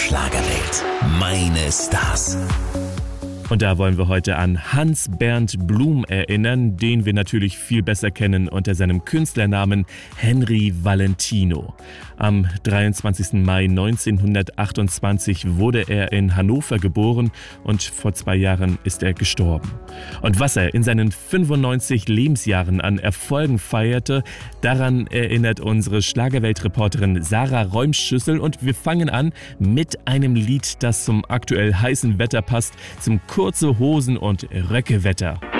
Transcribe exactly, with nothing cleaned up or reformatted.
Schlagerwelt. Meine Stars. Und da wollen wir heute an Hans-Bernd Blum erinnern, den wir natürlich viel besser kennen unter seinem Künstlernamen Henry Valentino. Am dreiundzwanzigsten Mai neunzehnhundertachtundzwanzig wurde er in Hannover geboren und vor zwei Jahren ist er gestorben. Und was er in seinen fünfundneunzig Lebensjahren an Erfolgen feierte, daran erinnert unsere Schlagerweltreporterin Sarah Räumschüssel, und wir fangen an mit einem Lied, das zum aktuell heißen Wetter passt, zum kurze Hosen- und Röckewetter.